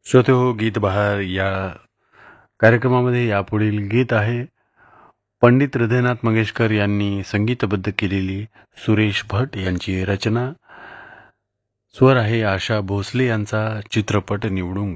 श्रोते हो, गीत बहार या कार्यक्रमामध्ये यापुढील गीत आहे पंडित हृदयनाथ मंगेशकर यांनी संगीतबद्ध केलेली सुरेश भट यांची रचना. स्वर आहे आशा भोसले यांचा. चित्रपट निवडून